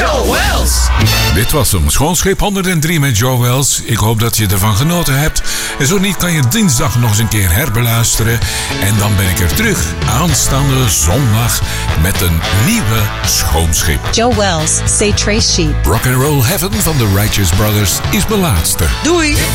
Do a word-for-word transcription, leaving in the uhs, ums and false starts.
Joe Wells. Dit was hem, Schoonschip honderddrie met Joe Wells. Ik hoop dat je ervan genoten hebt. En zo niet kan je dinsdag nog eens een keer herbeluisteren. En dan ben ik er terug aanstaande zondag met een nieuwe Schoonschip. Joe Wells, Say Trace Sheet. Rock and Roll Heaven van de Righteous Brothers is mijn laatste. Doei!